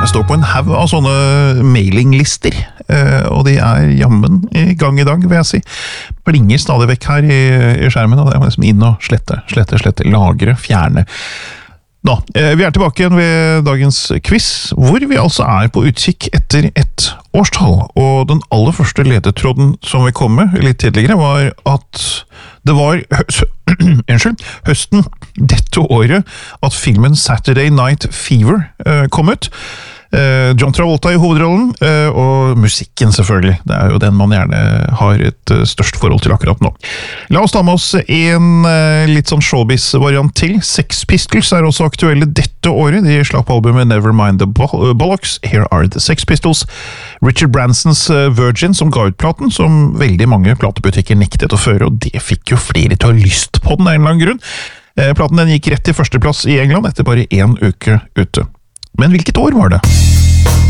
Jeg står på en haug av sånne mailinglister, og de jammen I gang I dag, vil jeg si. Blinger stadig vekk her I skjermen, og det liksom inn og slette, lagre, fjerne. Nå, vi tilbake igjen ved dagens quiz, hvor vi altså på utkikk etter et årstall, og den aller første ledetråden som vi kom med litt tidligere var at det var høsten dette året at filmen Saturday Night Fever kom ut. John Travolta I hovedrollen, og musikken selvfølgelig. Det jo den man gjerne har et størst forhold til akkurat nå. La oss ta med oss en litt sånn showbiz-variant til. Sex Pistols også aktuelle dette året. De slapp albumet Nevermind the Bollocks. Here are the Sex Pistols. Richard Bransons Virgin som ga ut platen, som veldig mange platebutikker nektet å føre, og det fikk jo flere til å ha lyst på den av en eller annen grunn. Platen den gikk rett til førsteplass I England etter bare 1 uke ute. Men hvilket år var det?